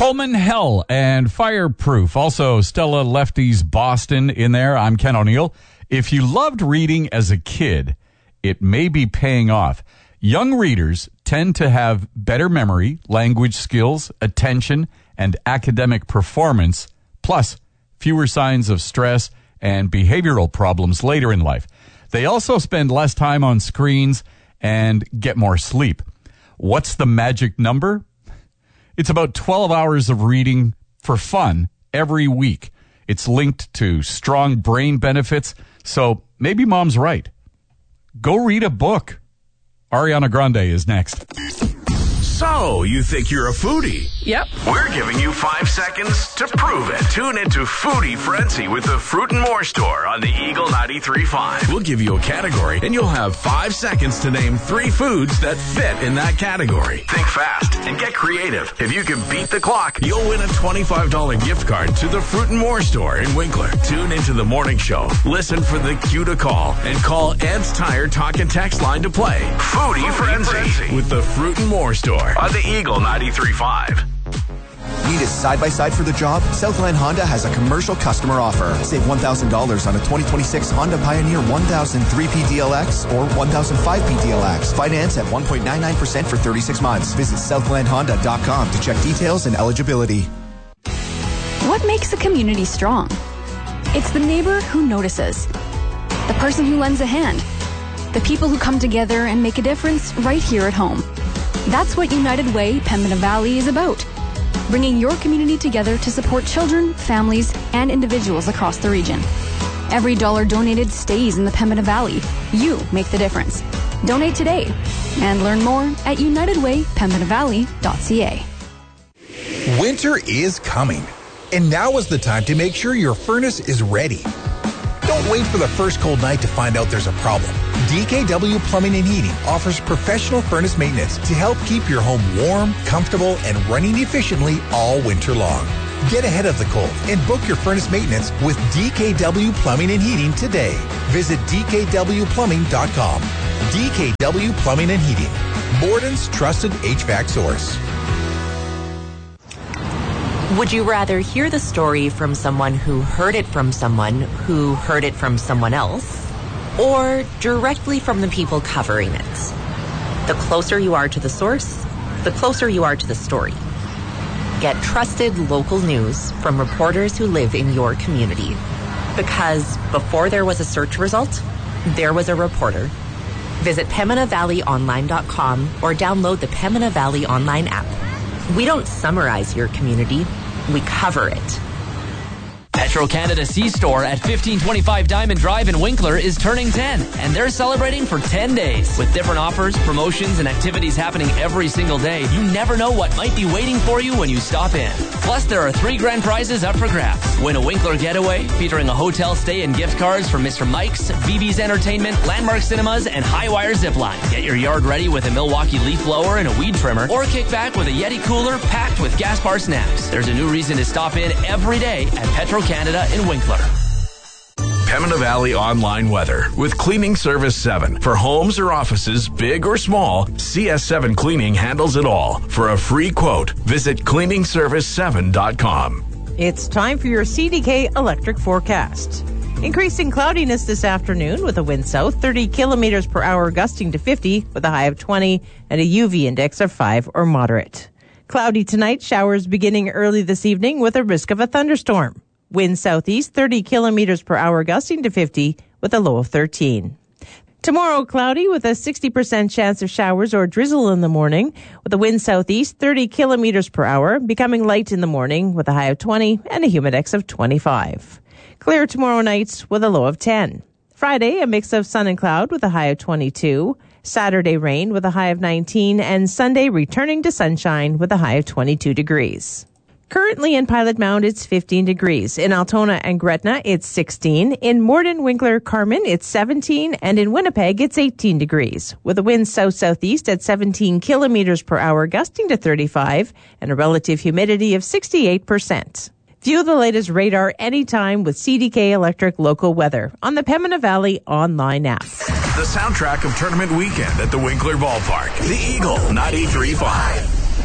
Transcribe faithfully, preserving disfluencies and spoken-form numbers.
Coleman Hell and Fireproof. Also, Stella Lefty's Boston in there. I'm Ken O'Neill. If you loved reading as a kid, it may be paying off. Young readers tend to have better memory, language skills, attention, and academic performance, plus fewer signs of stress and behavioral problems later in life. They also spend less time on screens and get more sleep. What's the magic number? It's about twelve hours of reading for fun every week. It's linked to strong brain benefits, so maybe mom's right. Go read a book. Ariana Grande is next. So, you think you're a foodie? Yep. We're giving you five seconds to prove it. Tune into Foodie Frenzy with the Fruit and More Store on the Eagle ninety-three point five. We'll give you a category, and you'll have five seconds to name three foods that fit in that category. Think fast and get creative. If you can beat the clock, you'll win a twenty-five dollars gift card to the Fruit and More Store in Winkler. Tune into the morning show. Listen for the cue to call, and call Ed's Tire Talk and Text line to play Foodie, Foodie Frenzy, Frenzy with the Fruit and More Store on the Eagle ninety-three point five. Need a side-by-side for the job? Southland Honda has a commercial customer offer. Save one thousand dollars on a twenty twenty-six Honda Pioneer one thousand three P D L X or one thousand five P D L X. Finance at one point nine nine percent for thirty-six months. Visit southland honda dot com to check details and eligibility. What makes a community strong? It's the neighbor who notices, the person who lends a hand, the people who come together and make a difference right here at home. That's what United Way Pembina Valley is about. Bringing your community together to support children, families, and individuals across the region. Every dollar donated stays in the Pembina Valley. You make the difference. Donate today and learn more at united way pembina valley dot c a. Winter is coming, and now is the time to make sure your furnace is ready. Don't wait for the first cold night to find out there's a problem. D K W Plumbing and Heating offers professional furnace maintenance to help keep your home warm, comfortable, and running efficiently all winter long. Get ahead of the cold and book your furnace maintenance with D K W Plumbing and Heating today. Visit d k w plumbing dot com. D K W Plumbing and Heating, Borden's trusted H V A C source. Would you rather hear the story from someone who heard it from someone who heard it from someone else, or directly from the people covering it? The closer you are to the source, the closer you are to the story. Get trusted local news from reporters who live in your community. Because before there was a search result, there was a reporter. Visit pembina valley online dot com or download the Pembina Valley Online app. We don't summarize your community, we cover it. Petro-Canada C-Store at fifteen twenty-five Diamond Drive in Winkler is turning ten, and they're celebrating for ten days. With different offers, promotions, and activities happening every single day, you never know what might be waiting for you when you stop in. Plus, there are three grand prizes up for grabs. Win a Winkler getaway featuring a hotel stay and gift cards from Mister Mike's, V B's Entertainment, Landmark Cinemas, and Highwire Zipline. Get your yard ready with a Milwaukee leaf blower and a weed trimmer, or kick back with a Yeti cooler packed with gas bar snacks. There's a new reason to stop in every day at Petro-Canada in Winkler. Pembina Valley Online Weather with Cleaning Service seven. For homes or offices, big or small, C S seven Cleaning handles it all. For a free quote, visit cleaning service seven dot com. It's time for your C D K electric forecast. Increasing cloudiness this afternoon with a wind south thirty kilometers per hour gusting to fifty with a high of twenty and a U V index of five or moderate. Cloudy tonight, showers beginning early this evening with a risk of a thunderstorm. Wind southeast thirty kilometers per hour gusting to fifty with a low of thirteen. Tomorrow, cloudy with a sixty percent chance of showers or drizzle in the morning with a wind southeast thirty kilometers per hour, becoming light in the morning with a high of twenty and a humidex of twenty-five. Clear tomorrow night with a low of ten. Friday, a mix of sun and cloud with a high of twenty-two. Saturday, rain with a high of nineteen, and Sunday returning to sunshine with a high of twenty-two degrees. Currently in Pilot Mound, it's fifteen degrees. In Altona and Gretna, it's sixteen. In Morden, Winkler, Carmen, it's seventeen. And in Winnipeg, it's eighteen degrees. With a wind south-southeast at seventeen kilometers per hour, gusting to thirty-five, and a relative humidity of sixty-eight percent. View the latest radar anytime with C D K Electric Local Weather on the Pembina Valley Online app. The soundtrack of tournament weekend at the Winkler Ballpark. The Eagle ninety-three point five.